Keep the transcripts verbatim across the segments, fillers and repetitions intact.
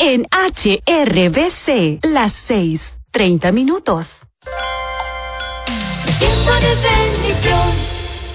en H R B C, las seis, treinta minutos. Tiempo de bendición.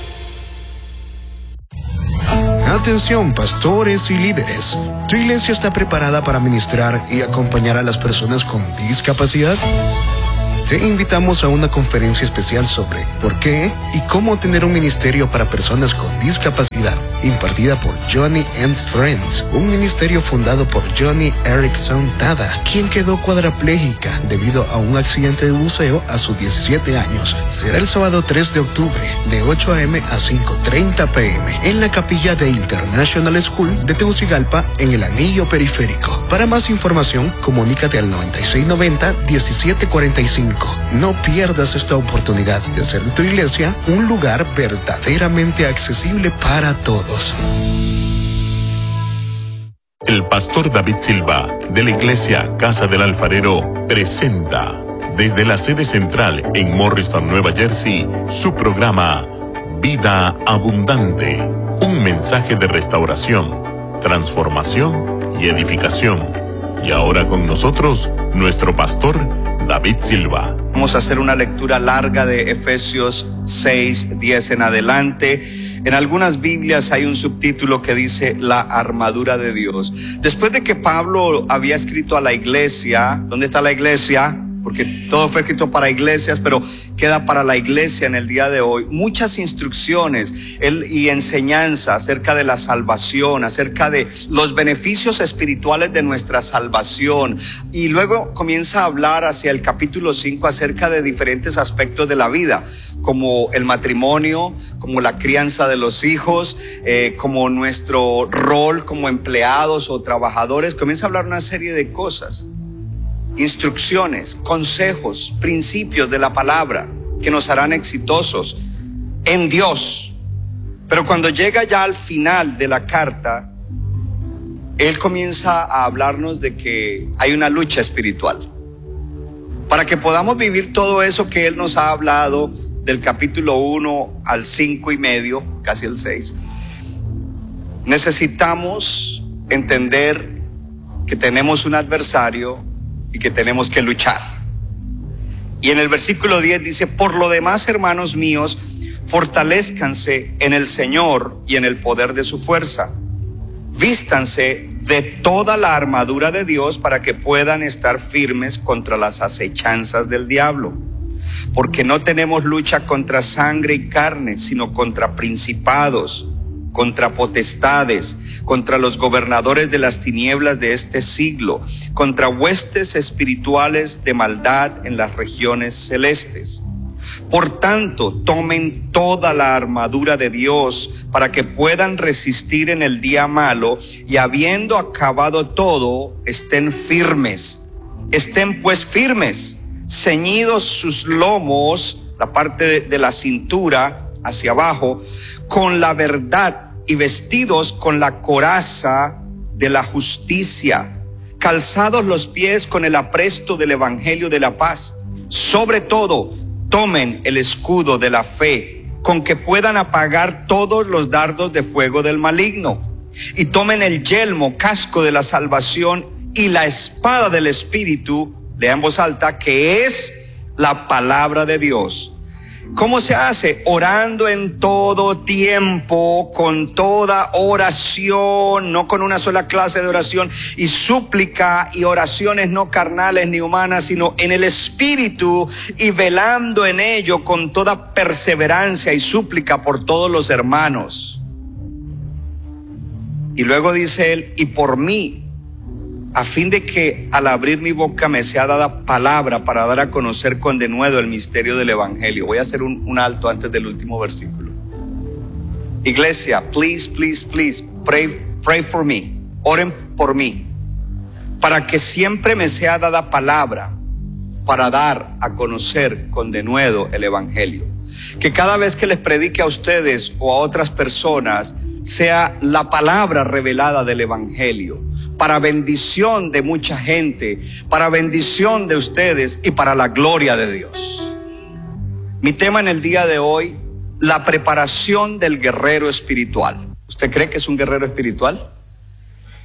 Atención, pastores y líderes. ¿Tu iglesia está preparada para ministrar y acompañar a las personas con discapacidad? Te invitamos a una conferencia especial sobre por qué y cómo tener un ministerio para personas con discapacidad, impartida por Johnny and Friends, un ministerio fundado por Johnny Erickson Tada, quien quedó cuadraplégica debido a un accidente de buceo a sus diecisiete años. Será el sábado tres de octubre, de ocho a m a cinco treinta p m, en la capilla de International School de Tegucigalpa, en el Anillo Periférico. Para más información, comunícate al noventa y seis noventa, diecisiete cuarenta y cinco. No pierdas esta oportunidad de hacer de tu iglesia un lugar verdaderamente accesible para todos. El pastor David Silva, de la iglesia Casa del Alfarero, presenta desde la sede central en Morristown, Nueva Jersey, su programa Vida Abundante, un mensaje de restauración, transformación y edificación. Y ahora con nosotros, nuestro pastor David Silva. Vamos a hacer una lectura larga de Efesios seis, diez en adelante. En algunas Biblias hay un subtítulo que dice la armadura de Dios. Después de que Pablo había escrito a la iglesia, ¿dónde está la iglesia? Porque todo fue escrito para iglesias, pero queda para la iglesia en el día de hoy. Muchas instrucciones y enseñanza acerca de la salvación, acerca de los beneficios espirituales de nuestra salvación. Y luego comienza a hablar hacia el capítulo cinco acerca de diferentes aspectos de la vida, como el matrimonio, como la crianza de los hijos, eh, como nuestro rol como empleados o trabajadores. Comienza a hablar una serie de cosas. Instrucciones, consejos, principios de la palabra que nos harán exitosos en Dios. Pero cuando llega ya al final de la carta, él comienza a hablarnos de que hay una lucha espiritual. Para que podamos vivir todo eso que él nos ha hablado del capítulo uno al cinco y medio, casi el seis, necesitamos entender que tenemos un adversario y que tenemos que luchar. Y en el versículo diez dice: por lo demás, hermanos míos, fortalézcanse en el Señor y en el poder de su fuerza. Vístanse de toda la armadura de Dios para que puedan estar firmes contra las acechanzas del diablo. Porque no tenemos lucha contra sangre y carne, sino contra principados, contra potestades, contra los gobernadores de las tinieblas de este siglo, contra huestes espirituales de maldad en las regiones celestes. Por tanto, tomen toda la armadura de Dios para que puedan resistir en el día malo, y habiendo acabado todo, estén firmes. Estén pues firmes, ceñidos sus lomos, la parte de, de la cintura hacia abajo, con la verdad, y vestidos con la coraza de la justicia, calzados los pies con el apresto del evangelio de la paz. Sobre todo, tomen el escudo de la fe, con que puedan apagar todos los dardos de fuego del maligno, y tomen el yelmo, casco de la salvación, y la espada del Espíritu, lea en voz alta, que es la palabra de Dios. ¿Cómo se hace? Orando en todo tiempo, con toda oración, no con una sola clase de oración, y súplica y oraciones no carnales ni humanas, sino en el Espíritu, y velando en ello con toda perseverancia y súplica por todos los hermanos. Y luego dice él: y por mí, a fin de que al abrir mi boca me sea dada palabra para dar a conocer con denuedo el misterio del evangelio. Voy a hacer un, un alto antes del último versículo. Iglesia, please, please, please, pray, pray for me. Oren por mí, para que siempre me sea dada palabra para dar a conocer con denuedo el evangelio. Que cada vez que les predique a ustedes o a otras personas, sea la palabra revelada del evangelio, para bendición de mucha gente, para bendición de ustedes y para la gloria de Dios. Mi tema en el día de hoy: la preparación del guerrero espiritual. ¿Usted cree que es un guerrero espiritual?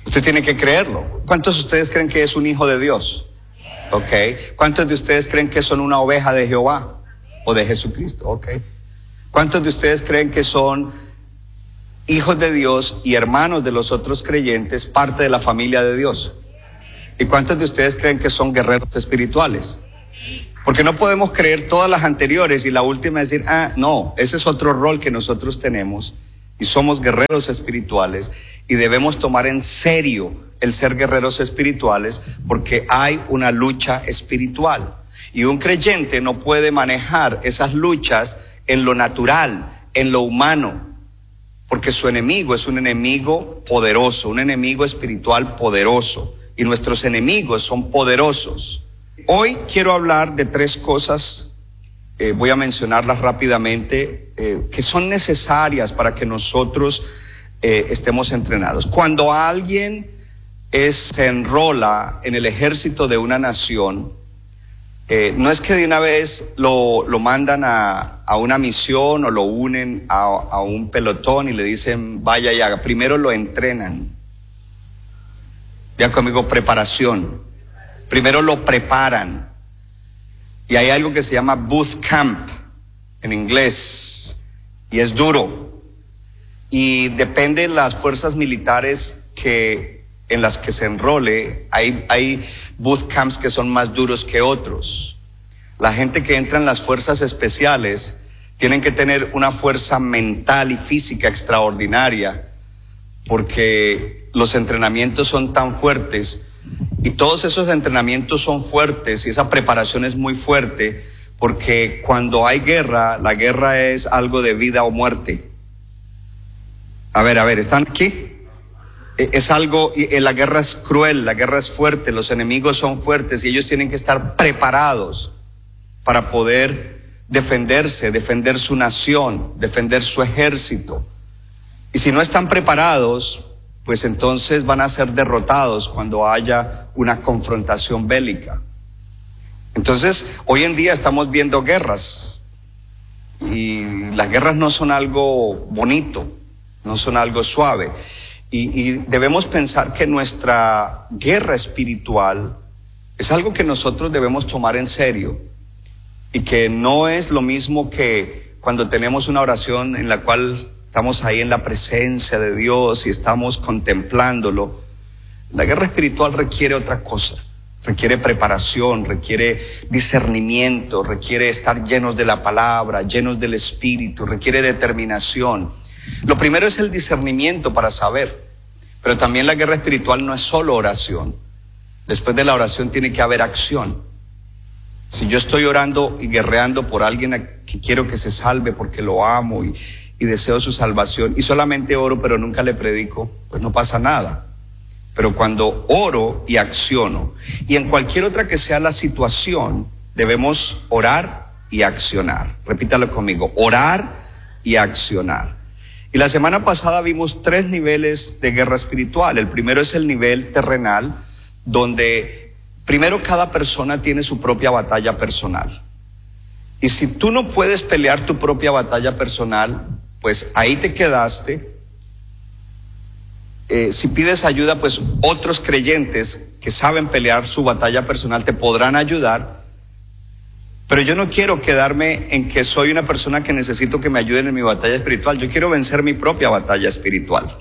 Usted tiene que creerlo. ¿Cuántos de ustedes creen que es un hijo de Dios? Ok. ¿Cuántos de ustedes creen que son una oveja de Jehová o de Jesucristo? Ok. ¿Cuántos de ustedes creen que son hijos de Dios y hermanos de los otros creyentes, parte de la familia de Dios? ¿Y cuántos de ustedes creen que son guerreros espirituales? Porque no podemos creer todas las anteriores y la última decir, ah, no, ese es otro rol que nosotros tenemos y somos guerreros espirituales y debemos tomar en serio el ser guerreros espirituales porque hay una lucha espiritual y un creyente no puede manejar esas luchas en lo natural, en lo humano, porque su enemigo es un enemigo poderoso, un enemigo espiritual poderoso y nuestros enemigos son poderosos. Hoy quiero hablar de tres cosas, eh, voy a mencionarlas rápidamente, eh, que son necesarias para que nosotros eh, estemos entrenados. Cuando alguien es, se enrola en el ejército de una nación, eh, no es que de una vez lo, lo mandan a, a una misión o lo unen a, a un pelotón y le dicen vaya y haga. Primero lo entrenan. Vean conmigo, preparación. Primero lo preparan. Y hay algo que se llama boot camp en inglés. Y es duro. Y depende de las fuerzas militares que, en las que se enrole. Hay, hay boot camps que son más duros que otros. La gente que entra en las fuerzas especiales tienen que tener una fuerza mental y física extraordinaria. Porque los entrenamientos son tan fuertes. Y todos esos entrenamientos son fuertes y esa preparación es muy fuerte porque cuando hay guerra, la guerra es algo de vida o muerte. A ver, a ver, ¿están aquí? Es algo, y la guerra es cruel, la guerra es fuerte, los enemigos son fuertes y ellos tienen que estar preparados para poder defenderse, defender su nación, defender su ejército. Y si no están preparados, pues entonces van a ser derrotados cuando haya una confrontación bélica. Entonces, hoy en día estamos viendo guerras y las guerras no son algo bonito, no son algo suave. Y, y debemos pensar que nuestra guerra espiritual es algo que nosotros debemos tomar en serio y que no es lo mismo que cuando tenemos una oración en la cual estamos ahí en la presencia de Dios y estamos contemplándolo. La guerra espiritual requiere otra cosa. Requiere preparación, requiere discernimiento, requiere estar llenos de la palabra, llenos del Espíritu, requiere determinación. Lo primero es el discernimiento para saber. Pero también la guerra espiritual no es solo oración. Después de la oración tiene que haber acción. Si yo estoy orando y guerreando por alguien que quiero que se salve porque lo amo y y deseo su salvación, y solamente oro pero nunca le predico, pues no pasa nada. Pero cuando oro y acciono, y en cualquier otra que sea la situación, debemos orar y accionar. Repítalo conmigo, orar y accionar. Y la semana pasada vimos tres niveles de guerra espiritual. El primero es el nivel terrenal, donde primero cada persona tiene su propia batalla personal. Y si tú no puedes pelear tu propia batalla personal, pues ahí te quedaste. Eh, si pides ayuda, pues otros creyentes que saben pelear su batalla personal te podrán ayudar. Pero yo no quiero quedarme en que soy una persona que necesito que me ayuden en mi batalla espiritual. Yo quiero vencer mi propia batalla espiritual.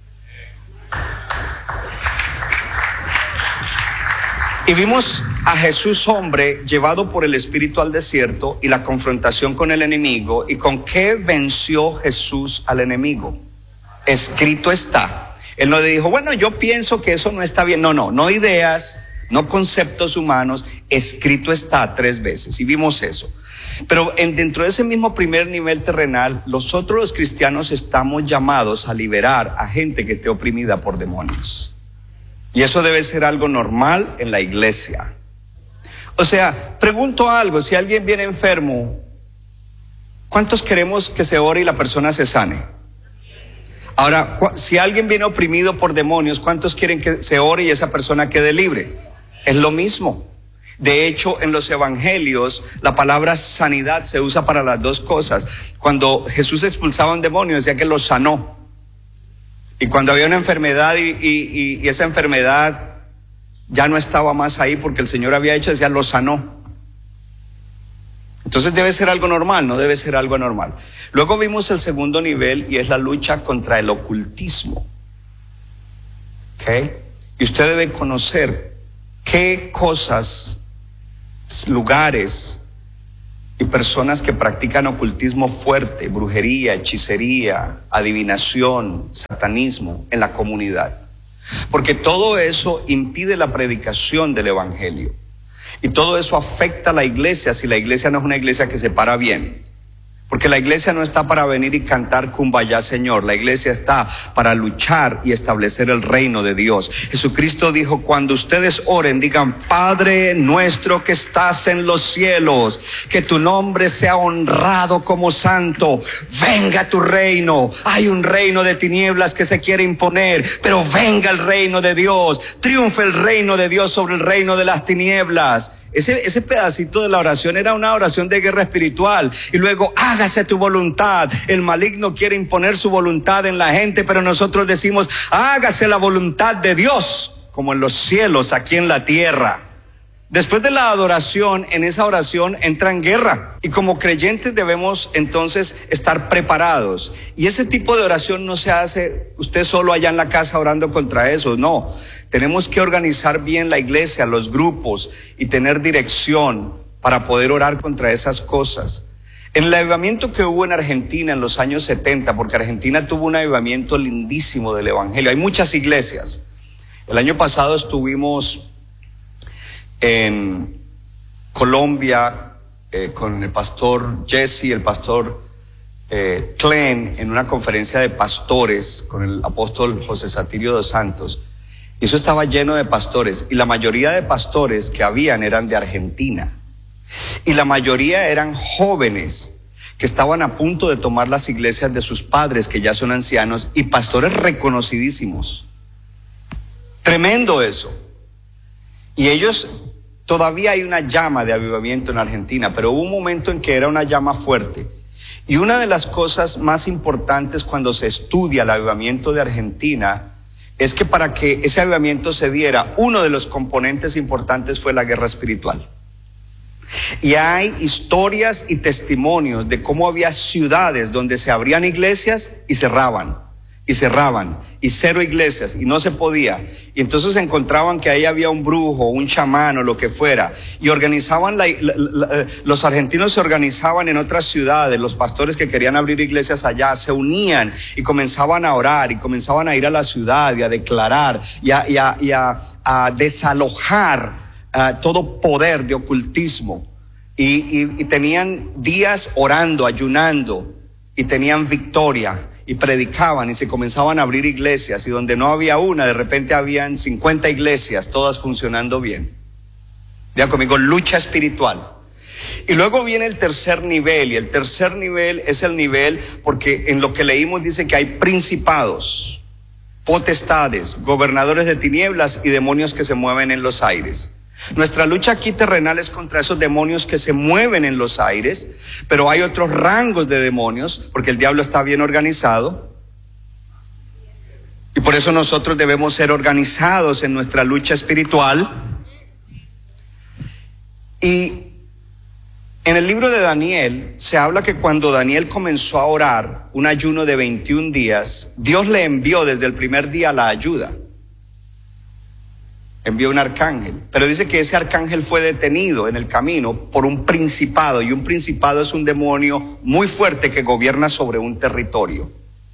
Y vimos a Jesús hombre llevado por el Espíritu al desierto y la confrontación con el enemigo. ¿Y con qué venció Jesús al enemigo? Escrito está. Él no le dijo, bueno, yo pienso que eso no está bien. No, no, no ideas, no conceptos humanos. Escrito está tres veces. Y vimos eso. Pero en, dentro de ese mismo primer nivel terrenal, nosotros los cristianos estamos llamados a liberar a gente que esté oprimida por demonios. Y eso debe ser algo normal en la iglesia. O sea, pregunto algo, si alguien viene enfermo, ¿cuántos queremos que se ore y la persona se sane? Ahora, si alguien viene oprimido por demonios, ¿cuántos quieren que se ore y esa persona quede libre? Es lo mismo. De hecho, en los evangelios, la palabra sanidad se usa para las dos cosas. Cuando Jesús expulsaba a un demonio, decía que lo sanó. Y cuando había una enfermedad y, y, y esa enfermedad ya no estaba más ahí porque el Señor había hecho, decía, lo sanó. Entonces debe ser algo normal, no debe ser algo anormal. Luego vimos el segundo nivel y es la lucha contra el ocultismo. ¿Ok? Y usted debe conocer qué cosas, lugares y personas que practican ocultismo fuerte, brujería, hechicería, adivinación, satanismo en la comunidad. Porque todo eso impide la predicación del evangelio. Y todo eso afecta a la iglesia si la iglesia no es una iglesia que se para bien. Porque la iglesia no está para venir y cantar Kumbaya, Señor. La iglesia está para luchar y establecer el reino de Dios. Jesucristo dijo, cuando ustedes oren, digan, Padre nuestro que estás en los cielos, que tu nombre sea honrado como santo. Venga tu reino. Hay un reino de tinieblas que se quiere imponer, pero venga el reino de Dios. Triunfe el reino de Dios sobre el reino de las tinieblas. Ese, ese pedacito de la oración era una oración de guerra espiritual. Y luego, hágase tu voluntad. El maligno quiere imponer su voluntad en la gente, pero nosotros decimos, hágase la voluntad de Dios, como en los cielos, aquí en la tierra. Después de la adoración, en esa oración entra en guerra. Y como creyentes debemos entonces estar preparados. Y ese tipo de oración no se hace usted solo allá en la casa orando contra eso, no. Tenemos que organizar bien la iglesia, los grupos y tener dirección para poder orar contra esas cosas. En el avivamiento que hubo en Argentina en los años setenta, porque Argentina tuvo un avivamiento lindísimo del evangelio, hay muchas iglesias. El año pasado estuvimos en Colombia eh, con el pastor Jesse, el pastor eh, Clen, en una conferencia de pastores con el apóstol José Satirio dos Santos. Y eso estaba lleno de pastores, y la mayoría de pastores que habían eran de Argentina. Y la mayoría eran jóvenes que estaban a punto de tomar las iglesias de sus padres, que ya son ancianos, y pastores reconocidísimos. Tremendo eso. Y ellos, todavía hay una llama de avivamiento en Argentina, pero hubo un momento en que era una llama fuerte. Y una de las cosas más importantes cuando se estudia el avivamiento de Argentina es que para que ese avivamiento se diera, uno de los componentes importantes fue la guerra espiritual. Y hay historias y testimonios de cómo había ciudades donde se abrían iglesias y cerraban, y cerraban, y cero iglesias, y no se podía. Y entonces encontraban que ahí había un brujo, un chamán o lo que fuera, y organizaban, la, la, la, los argentinos se organizaban en otras ciudades, los pastores que querían abrir iglesias allá se unían y comenzaban a orar, y comenzaban a ir a la ciudad y a declarar, y a, y a, y a, a desalojar uh, todo poder de ocultismo, y, y, y tenían días orando, ayunando, y tenían victoria. Y predicaban y se comenzaban a abrir iglesias, y donde no había una, de repente habían cincuenta iglesias, todas funcionando bien. Vean conmigo, lucha espiritual. Y luego viene el tercer nivel, y el tercer nivel es el nivel, porque en lo que leímos dice que hay principados, potestades, gobernadores de tinieblas y demonios que se mueven en los aires. Nuestra lucha aquí terrenal es contra esos demonios que se mueven en los aires, pero hay otros rangos de demonios, porque el diablo está bien organizado. Y por eso nosotros debemos ser organizados en nuestra lucha espiritual. Y en el libro de Daniel se habla que cuando Daniel comenzó a orar un ayuno de veintiún días, Dios le envió desde el primer día la ayuda. Envió un arcángel, pero dice que ese arcángel fue detenido en el camino por un principado, y un principado es un demonio muy fuerte que gobierna sobre un territorio.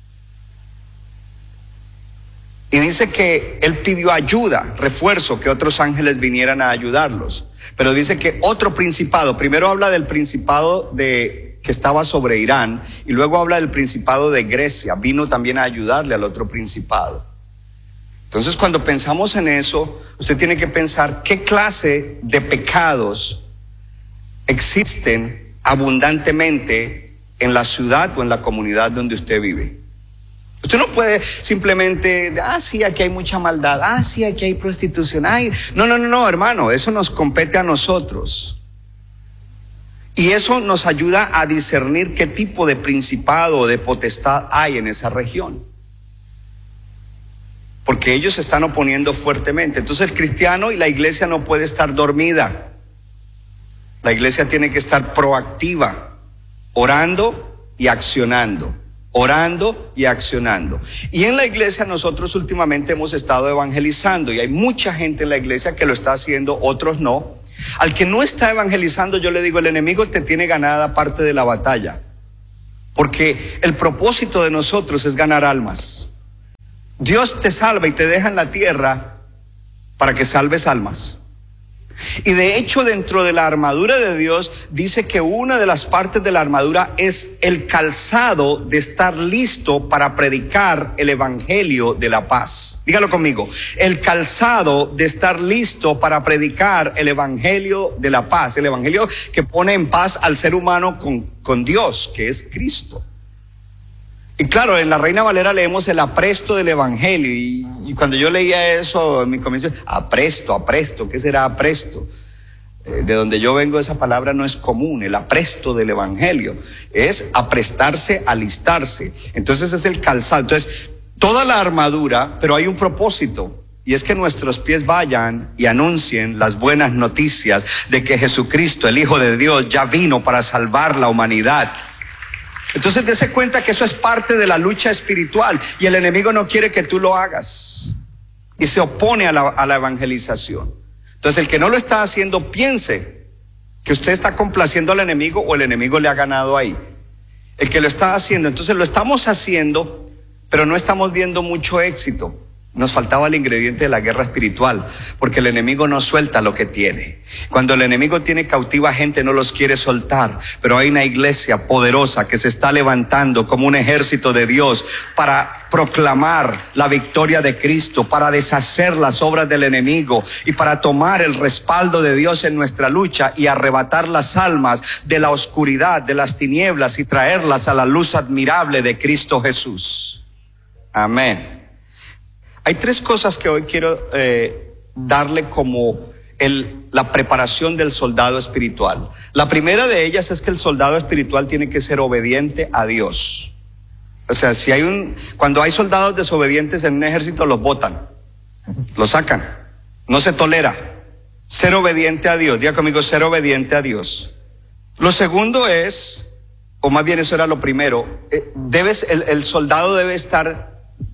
Y dice que él pidió ayuda, refuerzo, que otros ángeles vinieran a ayudarlos. Pero dice que otro principado, primero habla del principado de que estaba sobre Irán, y luego habla del principado de Grecia, vino también a ayudarle al otro principado. Entonces, cuando pensamos en eso, usted tiene que pensar qué clase de pecados existen abundantemente en la ciudad o en la comunidad donde usted vive. Usted no puede simplemente, ah, sí, aquí hay mucha maldad, ah, sí, aquí hay prostitución, ay, no, no, no, no, hermano, eso nos compete a nosotros. Y eso nos ayuda a discernir qué tipo de principado o de potestad hay en esa región. porque ellos se están oponiendo fuertemente. Entonces el cristiano y la iglesia no puede estar dormida. La iglesia tiene que estar proactiva, orando y accionando, orando y accionando. Y en la iglesia nosotros últimamente hemos estado evangelizando y hay mucha gente en la iglesia que lo está haciendo, otros no. Al que no está evangelizando, yo le digo, el enemigo te tiene ganada parte de la batalla, porque el propósito de nosotros es ganar almas. Dios te salva y te deja en la tierra para que salves almas. Y de hecho, dentro de la armadura de Dios, dice que una de las partes de la armadura es el calzado de estar listo para predicar el evangelio de la paz. Dígalo conmigo, el calzado de estar listo para predicar el evangelio de la paz, el evangelio que pone en paz al ser humano con, con Dios, que es Cristo. Y claro, en la Reina Valera leemos el apresto del evangelio, y, y cuando yo leía eso en mi comienzo, apresto, apresto, ¿qué será apresto? Eh, de donde yo vengo esa palabra no es común, el apresto del evangelio, es aprestarse, alistarse. Entonces es el calzado, entonces toda la armadura, pero hay un propósito, y es que nuestros pies vayan y anuncien las buenas noticias de que Jesucristo, el Hijo de Dios, ya vino para salvar la humanidad. Entonces dése cuenta que eso es parte de la lucha espiritual y el enemigo no quiere que tú lo hagas y se opone a la, a la evangelización. Entonces el que no lo está haciendo, piense que usted está complaciendo al enemigo o el enemigo le ha ganado ahí. El que lo está haciendo, entonces lo estamos haciendo, pero no estamos viendo mucho éxito. Nos faltaba el ingrediente de la guerra espiritual, porque el enemigo no suelta lo que tiene. Cuando el enemigo tiene cautiva gente, no los quiere soltar, pero hay una iglesia poderosa que se está levantando como un ejército de Dios para proclamar la victoria de Cristo, para deshacer las obras del enemigo y para tomar el respaldo de Dios en nuestra lucha y arrebatar las almas de la oscuridad, de las tinieblas y traerlas a la luz admirable de Cristo Jesús. Amén. Hay tres cosas que hoy quiero eh, darle como el, la preparación del soldado espiritual. La primera de ellas es que el soldado espiritual tiene que ser obediente a Dios. O sea, si hay un, cuando hay soldados desobedientes en un ejército, los botan, los sacan, no se tolera. Ser obediente a Dios, diga conmigo, ser obediente a Dios. Lo segundo es, o más bien eso era lo primero, eh, debes, el, el soldado debe estar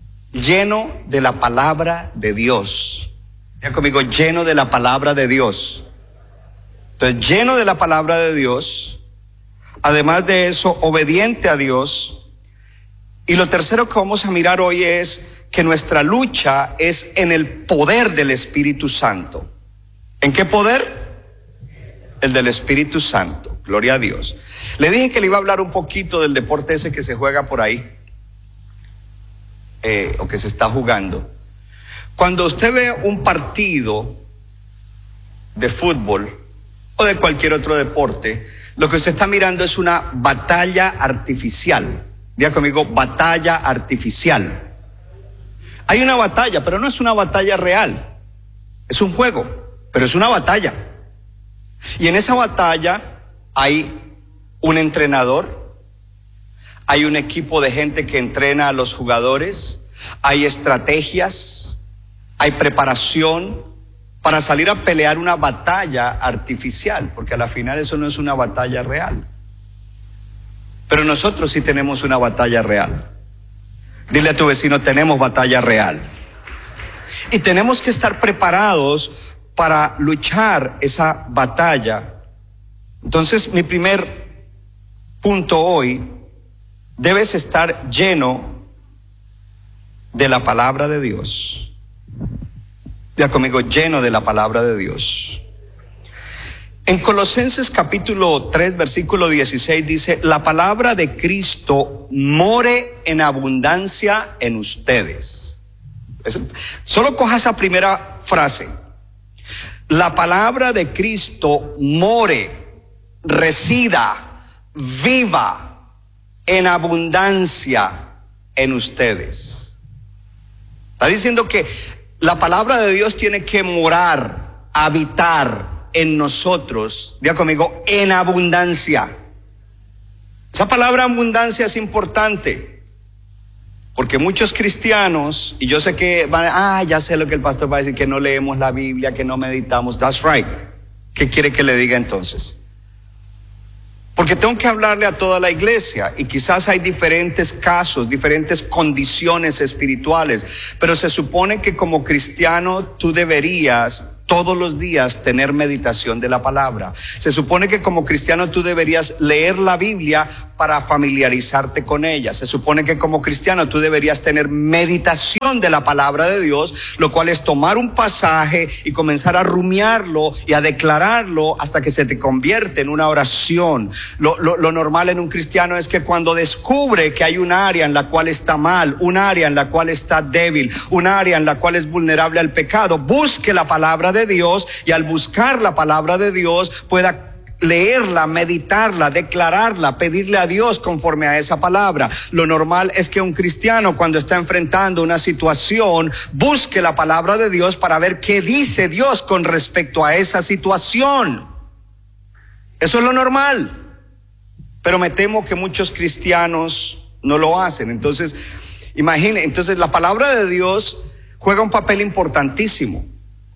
lleno de la palabra de Dios. Ya conmigo, lleno de la palabra de Dios. Entonces, lleno de la palabra de Dios. Además de eso, obediente a Dios. Y lo tercero que vamos a mirar hoy es que nuestra lucha es en el poder del Espíritu Santo. ¿En qué poder? El del Espíritu Santo. Gloria a Dios. Le dije que le iba a hablar un poquito del deporte ese que se juega por ahí. Eh, o que se está jugando. Cuando usted ve un partido de fútbol o de cualquier otro deporte, lo que usted está mirando es una batalla artificial. Diga conmigo, batalla artificial. Hay una batalla, pero no es una batalla real. Es un juego, pero es una batalla. Y en esa batalla hay un entrenador, hay un equipo de gente que entrena a los jugadores, hay estrategias, hay preparación para salir a pelear una batalla artificial, porque a la final eso no es una batalla real. Pero nosotros sí tenemos una batalla real. Dile a tu vecino, tenemos batalla real. Y tenemos que estar preparados para luchar esa batalla. Entonces, mi primer punto hoy, debes estar lleno de la palabra de Dios. Diga conmigo, lleno de la palabra de Dios. En Colosenses capítulo tres, versículo dieciséis dice, la palabra de Cristo more en abundancia en ustedes. Solo coja esa primera frase. La palabra de Cristo more, resida, viva en abundancia en ustedes. Está diciendo que la palabra de Dios tiene que morar, habitar en nosotros. Diga conmigo, en abundancia. Esa palabra abundancia es importante. Porque muchos cristianos, y yo sé que van, ah, ya sé lo que el pastor va a decir, que no leemos la Biblia, que no meditamos. That's right. ¿Qué quiere que le diga entonces? Porque tengo que hablarle a toda la iglesia, y quizás hay diferentes casos, diferentes condiciones espirituales, pero se supone que como cristiano tú deberías todos los días tener meditación de la palabra. Se supone que como cristiano tú deberías leer la Biblia para familiarizarte con ella. Se supone que como cristiano tú deberías tener meditación de la palabra de Dios, lo cual es tomar un pasaje y comenzar a rumiarlo y a declararlo hasta que se te convierte en una oración. Lo, lo, lo normal en un cristiano es que cuando descubre que hay un área en la cual está mal, un área en la cual está débil, un área en la cual es vulnerable al pecado, busque la palabra de Dios, y al buscar la palabra de Dios pueda leerla, meditarla, declararla, pedirle a Dios conforme a esa palabra. Lo normal es que un cristiano, cuando está enfrentando una situación, busque la palabra de Dios para ver qué dice Dios con respecto a esa situación. Eso es lo normal. Pero me temo que muchos cristianos no lo hacen. Entonces, imagine, entonces la palabra de Dios juega un papel importantísimo.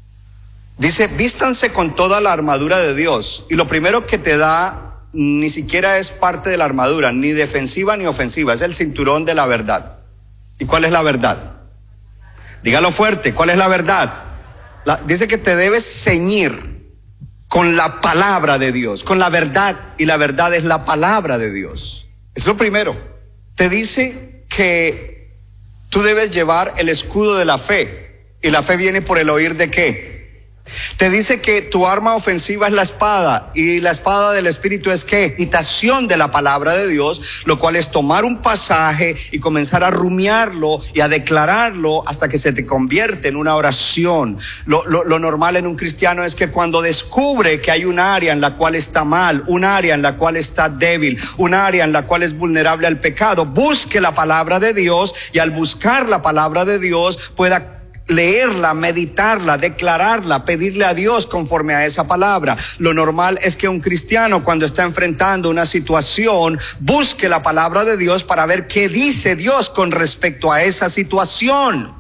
Dice, vístanse con toda la armadura de Dios. Y lo primero que te da ni siquiera es parte de la armadura, ni defensiva ni ofensiva, es el cinturón de la verdad. ¿Y cuál es la verdad? Dígalo fuerte, ¿cuál es la verdad? La, dice que te debes ceñir con la palabra de Dios, con la verdad, y la verdad es la palabra de Dios. Es lo primero. Te dice que tú debes llevar el escudo de la fe, y la fe viene por el oír de ¿qué? Te dice que tu arma ofensiva es la espada, y la espada del Espíritu es ¿qué? Imitación de la palabra de Dios, lo cual es tomar un pasaje y comenzar a rumiarlo y a declararlo hasta que se te convierte en una oración. Lo, lo, lo normal en un cristiano es que cuando descubre que hay un área en la cual está mal, un área en la cual está débil, un área en la cual es vulnerable al pecado, busque la palabra de Dios, y al buscar la palabra de Dios pueda leerla, meditarla, declararla, pedirle a Dios conforme a esa palabra. Lo normal es que un cristiano, cuando está enfrentando una situación, busque la palabra de Dios para ver qué dice Dios con respecto a esa situación.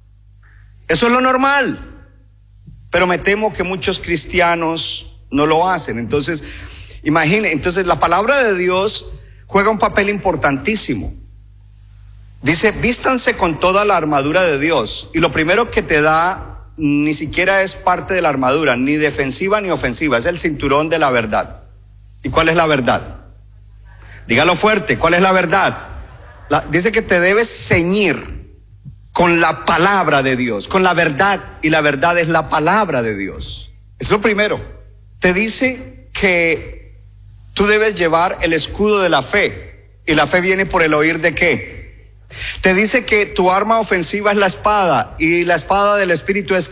Eso es lo normal. Pero me temo que muchos cristianos no lo hacen. Entonces, imagine, entonces la palabra de Dios juega un papel importantísimo. Dice, vístanse con toda la armadura de Dios. Y lo primero que te da ni siquiera es parte de la armadura, ni defensiva ni ofensiva, es el cinturón de la verdad. ¿Y cuál es la verdad? Dígalo fuerte, ¿cuál es la verdad? La, dice que te debes ceñir con la palabra de Dios, con la verdad, y la verdad es la palabra de Dios. Es lo primero. Te dice que tú debes llevar el escudo de la fe, y la fe viene por el oír de ¿qué? Te dice que tu arma ofensiva es la espada, y la espada del Espíritu es